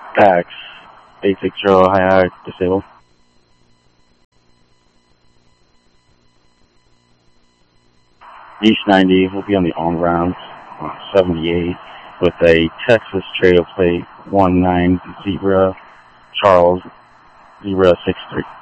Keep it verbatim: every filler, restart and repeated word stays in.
Pax eight six zero, high high, disabled. East ninety will be on the on rounds, uh, seventy-eight, with a Texas trailer plate one nine zero Charles zero six three.